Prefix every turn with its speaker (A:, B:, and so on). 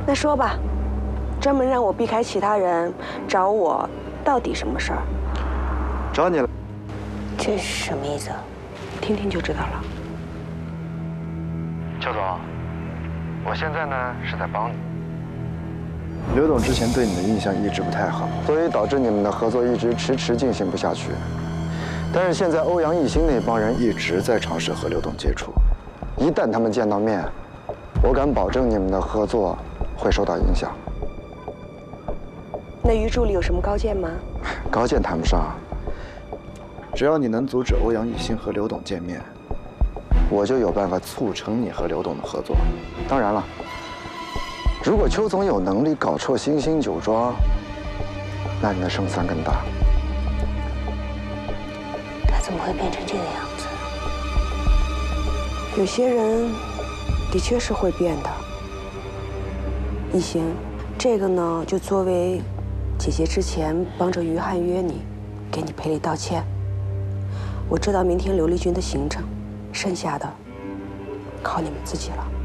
A: 那说吧，专门让我避开其他人找我，到底什么事儿？
B: 找你了。
C: 这是什么意思？
A: 听听就知道了。
B: 邱总，我现在呢是在帮你。刘董之前对你的印象一直不太好，所以导致你们的合作一直迟迟进行不下去。但是现在欧阳艺兴那帮人一直在尝试和刘董接触，一旦他们见到面，我敢保证你们的合作会受到影响。
A: 那于助理有什么高见吗？
B: 高见谈不上，只要你能阻止欧阳艺兴和刘董见面，我就有办法促成你和刘董的合作。当然了，如果邱总有能力搞臭星星酒庄，那你的胜算更大。
C: 他怎么会变成这个样子？
A: 有些人的确是会变的。艺兴，这个呢，就作为姐姐之前帮着于汉约你，给你赔礼道歉。我知道明天刘丽君的行程，剩下的靠你们自己了。